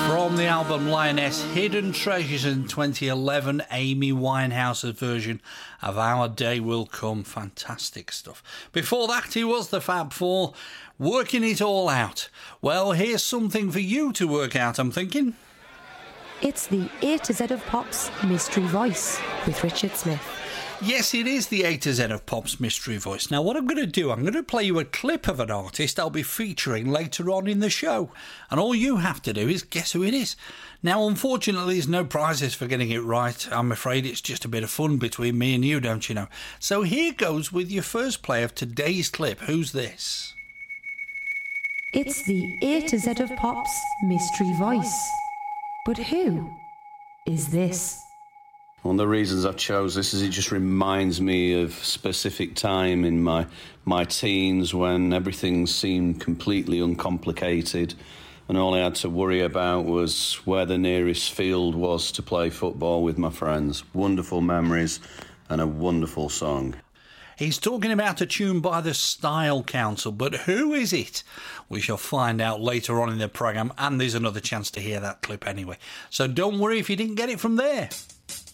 From the album Lioness, Hidden Treasures in 2011, Amy Winehouse's version of Our Day Will Come. Fantastic stuff. Before that, he was the Fab Four, Working It All Out. Well, here's something for you to work out, I'm thinking. It's the A to Z of Pop's Mystery Voice with Richard Smith. Yes, it is the A to Z of Pop's Mystery Voice. Now, what I'm going to do, I'm going to play you a clip of an artist I'll be featuring later on in the show. And all you have to do is guess who it is. Now, unfortunately, there's no prizes for getting it right. I'm afraid it's just a bit of fun between me and you, don't you know? So here goes with your first play of today's clip. Who's this? It's the A to Z of Pop's Mystery Voice. But who is this? One of the reasons I chose this is it just reminds me of specific time in my teens when everything seemed completely uncomplicated and all I had to worry about was where the nearest field was to play football with my friends. Wonderful memories and a wonderful song. He's talking about a tune by the Style Council, but who is it? We shall find out later on in the programme, and there's another chance to hear that clip anyway. So don't worry if you didn't get it from there.